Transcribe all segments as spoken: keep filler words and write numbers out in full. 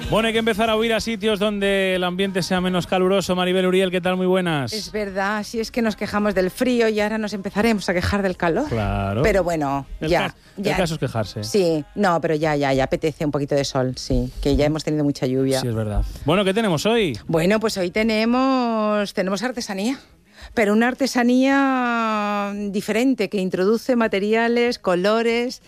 Bueno, hay que empezar a huir a sitios donde el ambiente sea menos caluroso. Maribel Uriel, ¿qué tal? Muy buenas. Es verdad, si es que nos quejamos del frío y ahora nos empezaremos a quejar del calor. Claro. Pero bueno, el ya, ca- ya. El caso es quejarse. Sí, no, pero ya, ya, ya apetece un poquito de sol, sí, que ya hemos tenido mucha lluvia. Sí, es verdad. Bueno, ¿qué tenemos hoy? Bueno, pues hoy tenemos, tenemos artesanía. Pero una artesanía diferente, que introduce materiales, colores,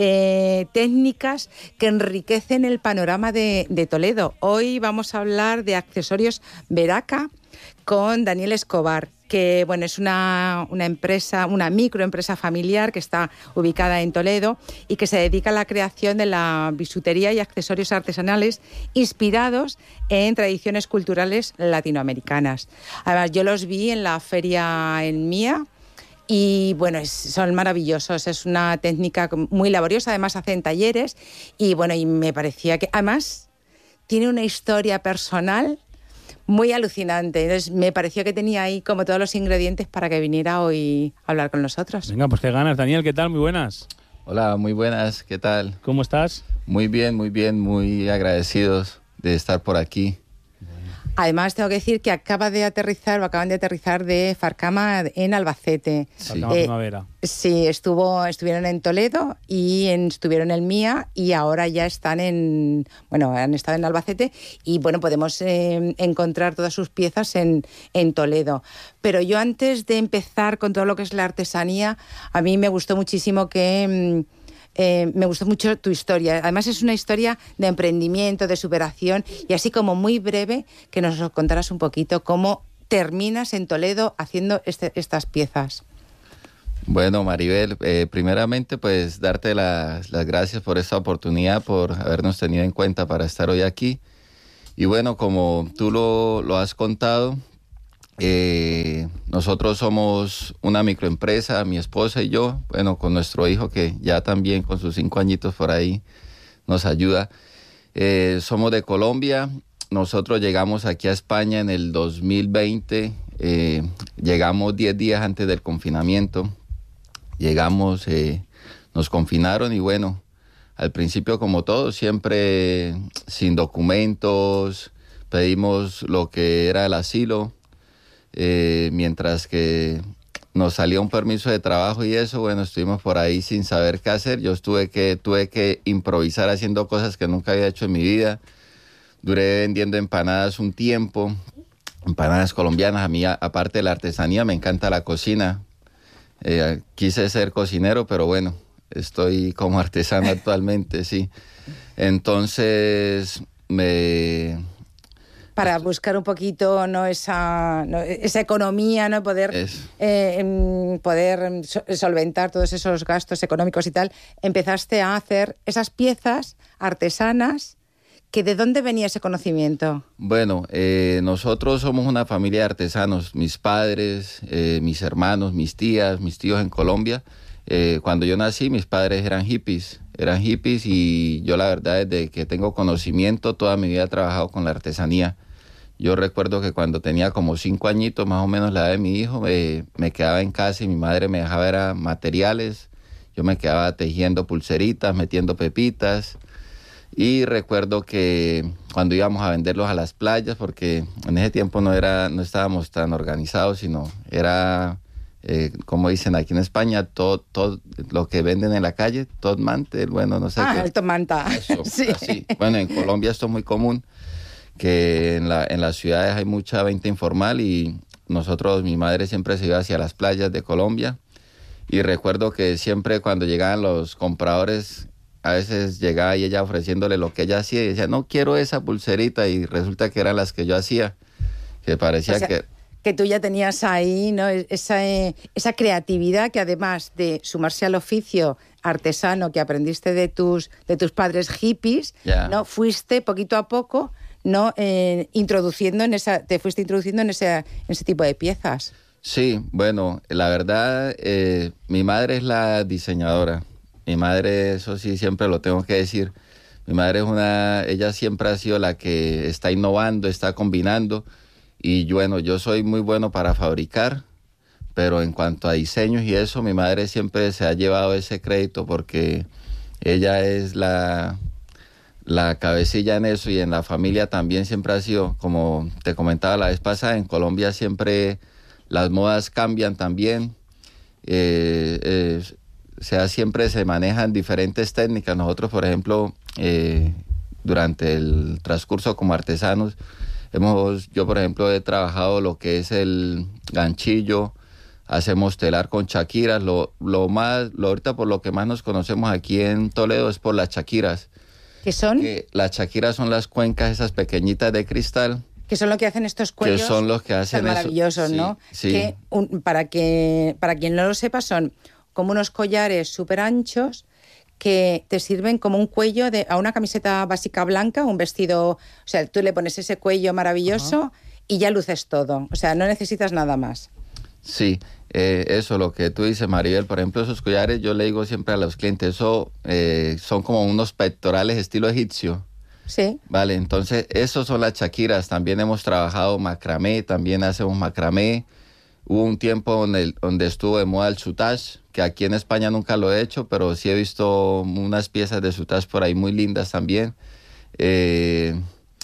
eh, técnicas que enriquecen el panorama de, de Toledo. Hoy vamos a hablar de accesorios Veraca con Daniel Escobar, que bueno, es una, una empresa, una microempresa familiar que está ubicada en Toledo y que se dedica a la creación de la bisutería y accesorios artesanales inspirados en tradiciones culturales latinoamericanas. Además, yo los vi en la feria en Mía y bueno, es, son maravillosos, es una técnica muy laboriosa, además hacen talleres y bueno, y me parecía que además tiene una historia personal muy alucinante. Entonces me pareció que tenía ahí como todos los ingredientes para que viniera hoy a hablar con nosotros. Venga, pues qué ganas. Daniel, ¿qué tal? Muy buenas. Hola, muy buenas, ¿qué tal? ¿Cómo estás? Muy bien, muy bien, muy agradecidos de estar por aquí. Además, tengo que decir que acaba de aterrizar, o acaban de aterrizar de Farcama en Albacete. Sí. Farcama Eh, Primavera. Sí, estuvo, estuvieron en Toledo y en, estuvieron en Mía y ahora ya están en, bueno, han estado en Albacete y bueno, podemos eh, encontrar todas sus piezas en, en Toledo. Pero yo antes de empezar con todo lo que es la artesanía, a mí me gustó muchísimo que... Mm, Eh, me gustó mucho tu historia. Además es una historia de emprendimiento, de superación y así como muy breve que nos contaras un poquito cómo terminas en Toledo haciendo este, estas piezas. Bueno, Maribel, eh, primeramente pues darte las, las gracias por esta oportunidad, por habernos tenido en cuenta para estar hoy aquí. Y bueno, como tú lo, lo has contado, Eh, nosotros somos una microempresa, mi esposa y yo, bueno, con nuestro hijo que ya también con sus cinco añitos por ahí nos ayuda. Eh, somos de Colombia, nosotros llegamos aquí a España en el dos mil veinte, eh, llegamos diez días antes del confinamiento, llegamos, eh, nos confinaron y bueno, al principio como todo, siempre sin documentos, pedimos lo que era el asilo. Eh, mientras que nos salía un permiso de trabajo y eso, bueno, estuvimos por ahí sin saber qué hacer. Yo tuve que, tuve que improvisar haciendo cosas que nunca había hecho en mi vida. Duré vendiendo empanadas un tiempo, empanadas colombianas. A mí, aparte de la artesanía, me encanta la cocina. Eh, quise ser cocinero, pero bueno, estoy como artesano actualmente, sí. Entonces, me... Para buscar un poquito no esa no, esa economía, no poder eh, poder solventar todos esos gastos económicos y tal, empezaste a hacer esas piezas artesanas. ¿Que de dónde venía ese conocimiento? Bueno, eh, nosotros somos una familia de artesanos. Mis padres, eh, mis hermanos, mis tías, mis tíos en Colombia. Eh, cuando yo nací, mis padres eran hippies. Eran hippies y yo la verdad desde que tengo conocimiento toda mi vida he trabajado con la artesanía. Yo recuerdo que cuando tenía como cinco añitos, más o menos la edad de mi hijo, me, me quedaba en casa y mi madre me dejaba ver a materiales. Yo me quedaba tejiendo pulseritas, metiendo pepitas. Y recuerdo que cuando íbamos a venderlos a las playas, porque en ese tiempo no era, no estábamos tan organizados, sino era, eh, como dicen aquí en España, todo, todo lo que venden en la calle, tot mante, bueno, no sé ah, qué. Ah, el tomanta. Eso, sí. Así. Bueno, en Colombia esto es muy común, que en, la, en las ciudades hay mucha venta informal y nosotros, mi madre siempre se iba hacia las playas de Colombia y recuerdo que siempre cuando llegaban los compradores, a veces llegaba y ella ofreciéndole lo que ella hacía y decía, no quiero esa pulserita y resulta que eran las que yo hacía, que parecía o sea, que... que tú ya tenías ahí, ¿no? Esa, eh, esa creatividad que además de sumarse al oficio artesano que aprendiste de tus, de tus padres hippies, yeah. ¿no? Fuiste poquito a poco... no eh, introduciendo en esa te fuiste introduciendo en ese en ese tipo de piezas. Sí, bueno, la verdad eh, mi madre es la diseñadora. Mi madre, eso sí siempre lo tengo que decir, mi madre es una ella siempre ha sido la que está innovando, está combinando y bueno, yo soy muy bueno para fabricar, pero en cuanto a diseños y eso, mi madre siempre se ha llevado ese crédito porque ella es la la cabecilla en eso, y en la familia también siempre ha sido, como te comentaba la vez pasada, en Colombia siempre las modas cambian también, eh, eh, o sea, siempre se manejan diferentes técnicas. Nosotros, por ejemplo, eh, durante el transcurso como artesanos, hemos, yo por ejemplo he trabajado lo que es el ganchillo, hacemos telar con chaquiras, lo, lo más, lo ahorita por lo que más nos conocemos aquí en Toledo es por las chaquiras. ¿Qué son? Que las chaquiras son las cuencas esas pequeñitas de cristal. Que son lo que hacen estos cuellos. Que son los que hacen tan maravillosos, eso. ¿no? Sí, sí. Que un, para que para quien no lo sepa, son como unos collares súper anchos que te sirven como un cuello de, a una camiseta básica blanca, un vestido, o sea, tú le pones ese cuello maravilloso. Ajá. Y ya luces todo, o sea, no necesitas nada más. Sí, eh, eso, lo que tú dices, Maribel, por ejemplo, esos collares, yo le digo siempre a los clientes, eso eh, son como unos pectorales estilo egipcio. Sí. Vale, entonces, esos son las chaquiras. También hemos trabajado macramé, también hacemos macramé. Hubo un tiempo donde, donde estuvo de moda el soutache, que aquí en España nunca lo he hecho, pero sí he visto unas piezas de soutache por ahí muy lindas también. Eh...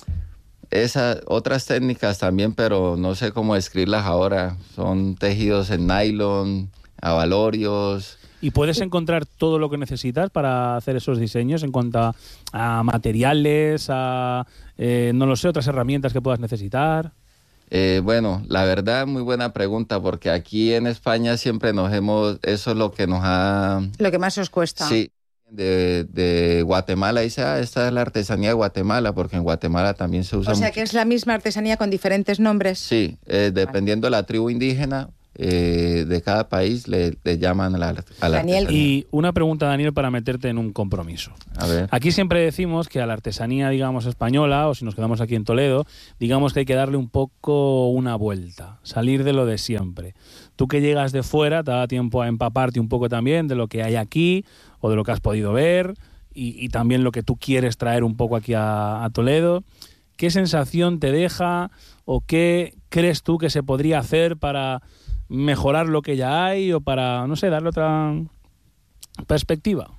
Esas otras técnicas también, pero no sé cómo describirlas ahora. Son tejidos en nylon, abalorios. ¿Y puedes encontrar todo lo que necesitas para hacer esos diseños en cuanto a, a materiales, a, eh, no lo sé, otras herramientas que puedas necesitar? Eh, bueno, la verdad, muy buena pregunta, porque aquí en España siempre nos hemos, eso es lo que nos ha... Lo que más os cuesta. Sí. De, de Guatemala, dice, ah, esta es la artesanía de Guatemala, porque en Guatemala también se usa. O sea, mucho. Que es la misma artesanía con diferentes nombres. Sí, eh, dependiendo de la tribu indígena eh, de cada país, le, le llaman a la, a la Daniel. artesanía. Y una pregunta, Daniel, para meterte en un compromiso. A ver. Aquí siempre decimos que a la artesanía, digamos, española, o si nos quedamos aquí en Toledo, digamos que hay que darle un poco una vuelta, salir de lo de siempre. Tú que llegas de fuera, te da tiempo a empaparte un poco también de lo que hay aquí, o de lo que has podido ver, y, y también lo que tú quieres traer un poco aquí a, a Toledo. ¿Qué sensación te deja o qué crees tú que se podría hacer para mejorar lo que ya hay o para, no sé, darle otra perspectiva?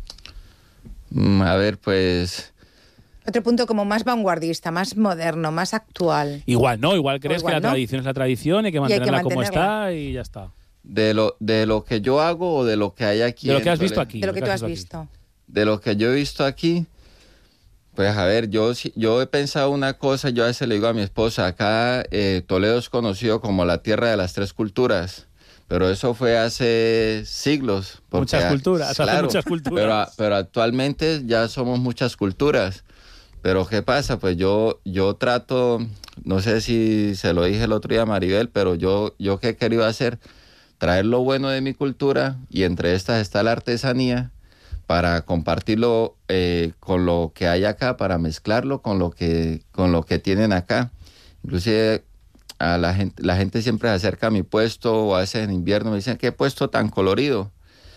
A ver, pues... Otro punto como más vanguardista, más moderno, más actual. Igual, ¿no? Igual crees igual, que la ¿no? tradición es la tradición y hay que mantenerla, hay que como mantenerla. está y ya está. De lo, de lo que yo hago o de lo que hay aquí. De lo que has Toledo? visto aquí. De lo que tú has aquí. visto. De lo que yo he visto aquí, pues a ver, yo, yo he pensado una cosa, yo a veces le digo a mi esposa, acá eh, Toledo es conocido como la tierra de las tres culturas, pero eso fue hace siglos. Porque, Muchas culturas, claro, hace muchas culturas. Pero, pero actualmente ya somos muchas culturas. Pero ¿qué pasa? Pues yo, yo trato, no sé si se lo dije el otro día a Maribel, pero yo, yo qué he querido hacer, traer lo bueno de mi cultura, y entre estas está la artesanía, para compartirlo eh, con lo que hay acá, para mezclarlo con lo que, con lo que tienen acá. Inclusive a la gente, la gente siempre se acerca a mi puesto, o a veces en invierno me dicen, ¿qué puesto tan colorido?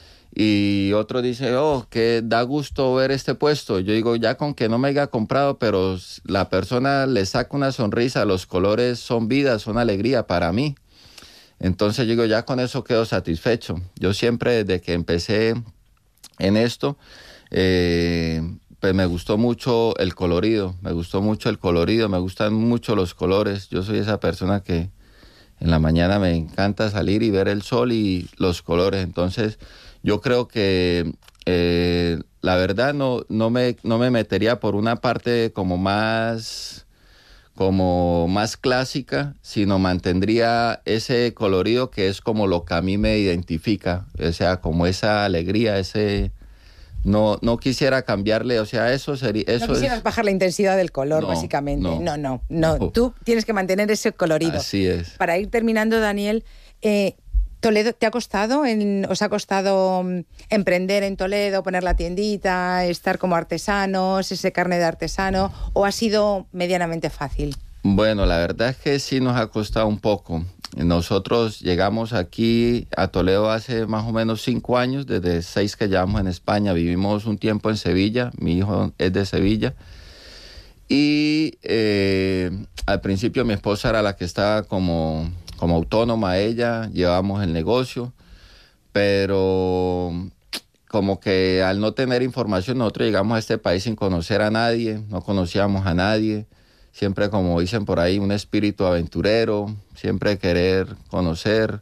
Y otro dice, oh, que da gusto ver este puesto. Yo digo, ya con que no me haya comprado, pero la persona le saca una sonrisa, los colores son vida, son alegría para mí. Entonces digo, ya con eso quedo satisfecho. Yo siempre, desde que empecé en esto, eh, pues me gustó mucho el colorido, me gustó mucho el colorido, me gustan mucho los colores. Yo soy esa persona que en la mañana me encanta salir y ver el sol y los colores. Entonces yo creo que eh, la verdad no, no, me, no me metería por una parte como más... como más clásica, sino mantendría ese colorido que es como lo que a mí me identifica, o sea, como esa alegría, ese... No, no quisiera cambiarle, o sea, eso sería... Eso no quisieras es... bajar la intensidad del color, no, básicamente. No no, no, no, no. Tú tienes que mantener ese colorido. Así es. Para ir terminando, Daniel, eh, ¿Toledo te ha costado? En, ¿Os ha costado um, emprender en Toledo, poner la tiendita, estar como artesanos, ese carne de artesano, o ha sido medianamente fácil? Bueno, la verdad es que sí nos ha costado un poco. Nosotros llegamos aquí a Toledo hace más o menos cinco años, desde seis que llevamos en España. Vivimos un tiempo en Sevilla, mi hijo es de Sevilla. Y eh, al principio mi esposa era la que estaba como, como autónoma, ella, llevamos el negocio. Pero como que al no tener información, nosotros llegamos a este país sin conocer a nadie, no conocíamos a nadie, siempre como dicen por ahí, un espíritu aventurero, siempre querer conocer.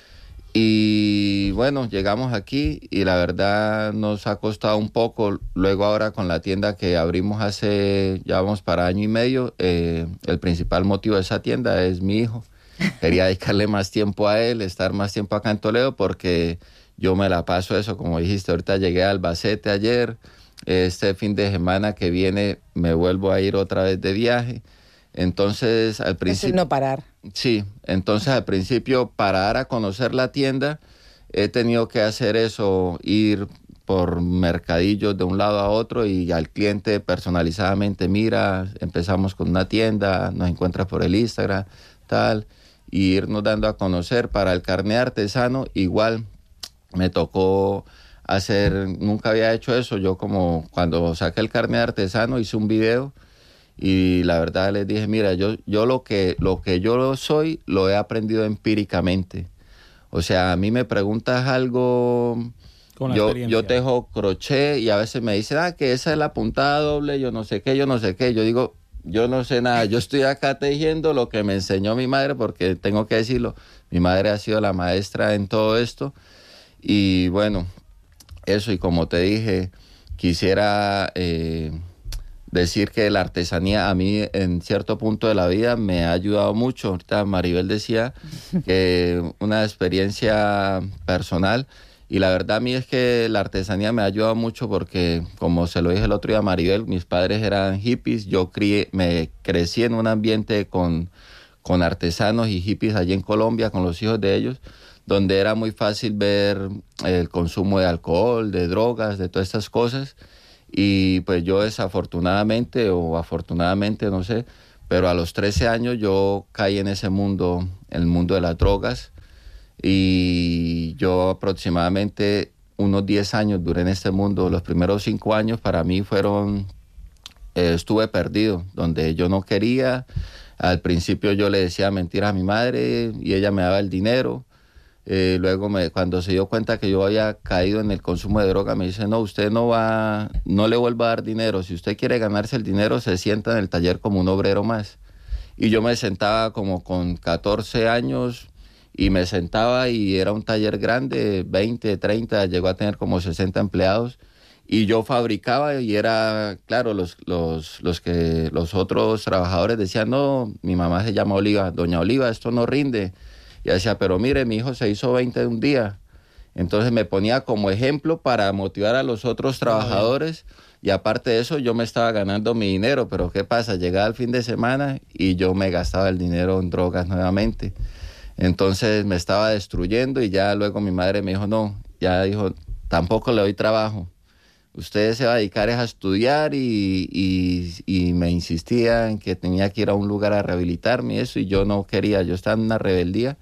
Y bueno, llegamos aquí y la verdad nos ha costado un poco. Luego ahora con la tienda que abrimos hace, ya vamos para año y medio, eh, el principal motivo de esa tienda es mi hijo. Quería dedicarle más tiempo a él, estar más tiempo acá en Toledo porque yo me la paso eso, como dijiste, ahorita llegué a Albacete ayer, este fin de semana que viene me vuelvo a ir otra vez de viaje. Entonces, al principio... Es no parar. Sí, entonces al principio para dar a conocer la tienda he tenido que hacer eso, ir por mercadillos de un lado a otro y al cliente personalizadamente, mira, empezamos con una tienda, nos encuentra por el Instagram, tal, y irnos dando a conocer. Para el carné artesano igual me tocó hacer, nunca había hecho eso, yo como cuando saqué el carné artesano hice un video. Y la verdad les dije, mira, yo, yo lo que, lo que yo soy lo he aprendido empíricamente. O sea, a mí me preguntas algo, yo, yo tejo crochet y a veces me dicen, ah, que esa es la puntada doble, yo no sé qué, yo no sé qué. Yo digo, yo no sé nada, yo estoy acá tejiendo lo que me enseñó mi madre, porque tengo que decirlo, mi madre ha sido la maestra en todo esto. Y bueno, eso, y como te dije, quisiera... Eh, decir que la artesanía a mí en cierto punto de la vida me ha ayudado mucho. Ahorita Maribel decía que una experiencia personal y la verdad a mí es que la artesanía me ha ayudado mucho porque como se lo dije el otro día a Maribel, mis padres eran hippies, yo crié, me crecí en un ambiente con, con artesanos y hippies allí en Colombia con los hijos de ellos, donde era muy fácil ver el consumo de alcohol, de drogas, de todas estas cosas. Y pues yo desafortunadamente o afortunadamente, no sé, pero a los trece años yo caí en ese mundo, en el mundo de las drogas. Y yo aproximadamente unos diez años duré en este mundo. Los primeros cinco años para mí fueron, eh, estuve perdido, donde yo no quería. Al principio yo le decía mentiras a mi madre y ella me daba el dinero. Eh, luego me, cuando se dio cuenta que yo había caído en el consumo de droga, me dice, no, usted no va, no le vuelva a dar dinero. Si usted quiere ganarse el dinero, se sienta en el taller como un obrero más. Y yo me sentaba como con catorce años y me sentaba y era un taller grande, veinte, treinta, llegó a tener como sesenta empleados. Y yo fabricaba y era, claro, los, los, los, que, los otros trabajadores decían, no, mi mamá se llama Oliva, doña Oliva, esto no rinde. Y decía, pero mire, mi hijo se hizo veinte de un día. Entonces me ponía como ejemplo para motivar a los otros trabajadores. Y aparte de eso, yo me estaba ganando mi dinero. Pero ¿qué pasa? Llegaba el fin de semana y yo me gastaba el dinero en drogas nuevamente. Entonces me estaba destruyendo y ya luego mi madre me dijo, no, ya dijo, tampoco le doy trabajo. Usted se va a dedicar a estudiar y, y, y me insistía en que tenía que ir a un lugar a rehabilitarme y eso. Y yo no quería, yo estaba en una rebeldía.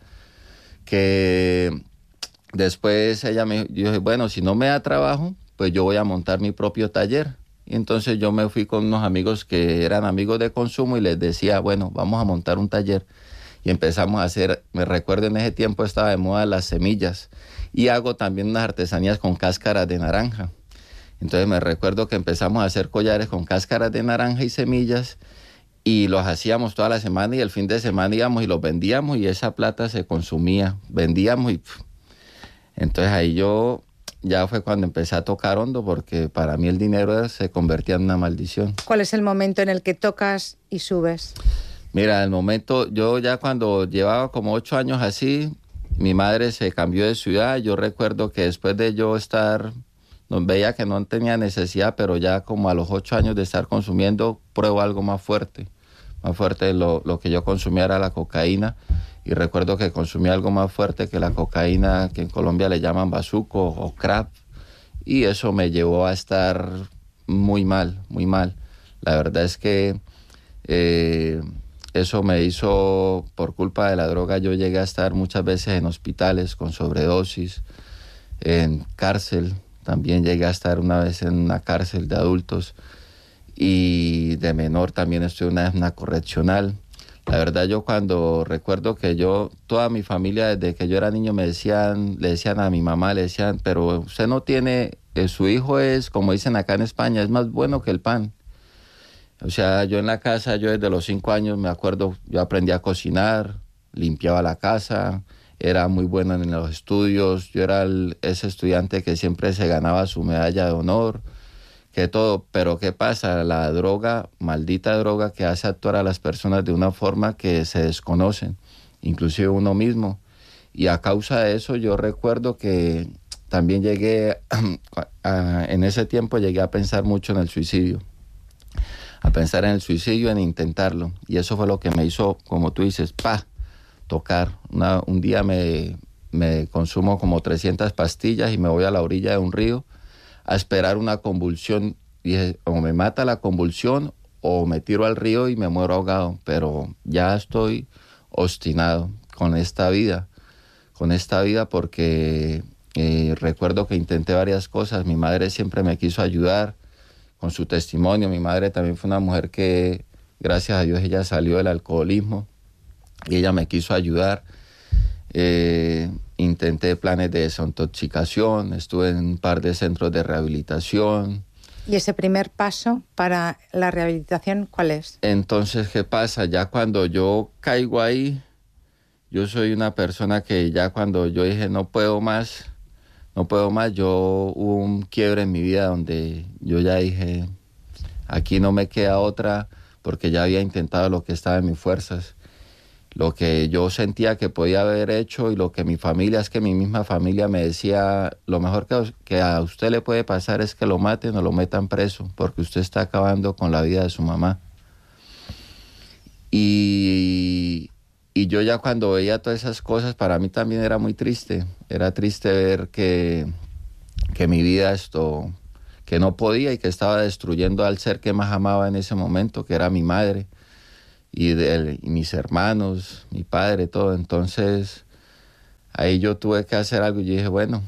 Que después ella me dijo, bueno, si no me da trabajo, pues yo voy a montar mi propio taller. Y entonces yo me fui con unos amigos que eran amigos de consumo y les decía, bueno, vamos a montar un taller. Y empezamos a hacer, me recuerdo en ese tiempo estaba de moda las semillas. Y hago también unas artesanías con cáscaras de naranja. Entonces me recuerdo que empezamos a hacer collares con cáscaras de naranja y semillas. Y los hacíamos toda la semana y el fin de semana íbamos y los vendíamos y esa plata se consumía. Vendíamos y... Pff. Entonces ahí yo ya fue cuando empecé a tocar hondo porque para mí el dinero se convertía en una maldición. ¿Cuál es el momento en el que tocas y subes? Mira, el momento, yo ya cuando llevaba como ocho años así, mi madre se cambió de ciudad. Yo recuerdo que después de yo estar... Nos veía que no tenía necesidad, pero ya como a los ocho años de estar consumiendo, pruebo algo más fuerte. Más fuerte, lo, lo que yo consumía era la cocaína. Y recuerdo que consumía algo más fuerte que la cocaína, que en Colombia le llaman bazuco o crack. Y eso me llevó a estar muy mal, muy mal. La verdad es que eh, eso me hizo, por culpa de la droga, yo llegué a estar muchas veces en hospitales con sobredosis, en cárcel. También llegué a estar una vez en una cárcel de adultos y de menor también estuve una vez en una correccional. La verdad yo cuando recuerdo que yo, toda mi familia desde que yo era niño me decían, le decían a mi mamá, le decían, pero usted no tiene que su hijo es, como dicen acá en España, es más bueno que el pan. O sea, yo en la casa, yo desde los cinco años me acuerdo, yo aprendí a cocinar, limpiaba la casa, era muy bueno en los estudios, yo era el, ese estudiante que siempre se ganaba su medalla de honor, que todo, pero ¿qué pasa? La droga, maldita droga que hace actuar a las personas de una forma que se desconocen, inclusive uno mismo. Y a causa de eso yo recuerdo que también llegué, a, a, en ese tiempo llegué a pensar mucho en el suicidio, a pensar en el suicidio, en intentarlo. Y eso fue lo que me hizo, como tú dices, pa, tocar. Una, un día me, me consumo como trescientas pastillas y me voy a la orilla de un río a esperar una convulsión. Y dije, o me mata la convulsión o me tiro al río y me muero ahogado. Pero ya estoy obstinado con esta vida, con esta vida porque eh, recuerdo que intenté varias cosas. Mi madre siempre me quiso ayudar con su testimonio. Mi madre también fue una mujer que, gracias a Dios, ella salió del alcoholismo y ella me quiso ayudar. Eh, intenté planes de desintoxicación, estuve en un par de centros de rehabilitación. ¿Y ese primer paso para la rehabilitación cuál es? Entonces, ¿qué pasa? Ya cuando yo caigo ahí, yo soy una persona que ya cuando yo dije no puedo más, no puedo más, yo hubo un quiebre en mi vida donde yo ya dije, aquí no me queda otra, porque ya había intentado lo que estaba en mis fuerzas. Lo que yo sentía que podía haber hecho y lo que mi familia, es que mi misma familia me decía, lo mejor que, que a usted le puede pasar es que lo maten o lo metan preso, porque usted está acabando con la vida de su mamá. Y, y yo ya cuando veía todas esas cosas, para mí también era muy triste. Era triste ver que, que mi vida esto, que no podía y que estaba destruyendo al ser que más amaba en ese momento, que era mi madre. Y, de, y mis hermanos, mi padre, todo. Entonces, ahí yo tuve que hacer algo y dije, bueno,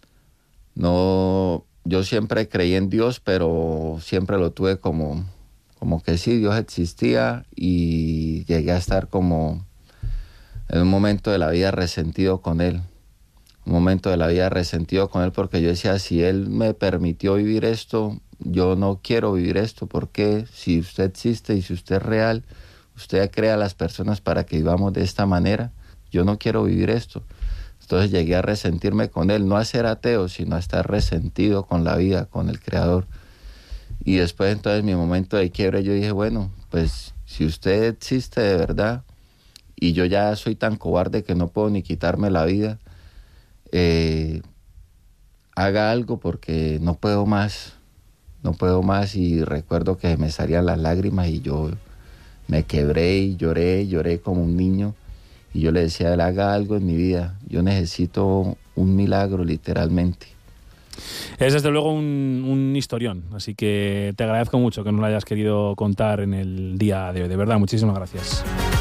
no, yo siempre creí en Dios, pero siempre lo tuve como, como que sí, Dios existía y llegué a estar como en un momento de la vida resentido con Él. Un momento de la vida resentido con Él porque yo decía, si Él me permitió vivir esto, yo no quiero vivir esto, porque si usted existe y si usted es real, usted crea a las personas para que vivamos de esta manera. Yo no quiero vivir esto. Entonces llegué a resentirme con Él, no a ser ateo, sino a estar resentido con la vida, con el Creador. Y después entonces mi momento de quiebre, yo dije, bueno, pues si usted existe de verdad y yo ya soy tan cobarde que no puedo ni quitarme la vida, eh, haga algo porque no puedo más, no puedo más. Y recuerdo que me salían las lágrimas y yo me quebré y lloré, lloré como un niño. Y yo le decía, él haga algo en mi vida. Yo necesito un milagro, literalmente. Es desde luego un, un historión. Así que te agradezco mucho que nos lo hayas querido contar en el día de hoy. De verdad, muchísimas gracias.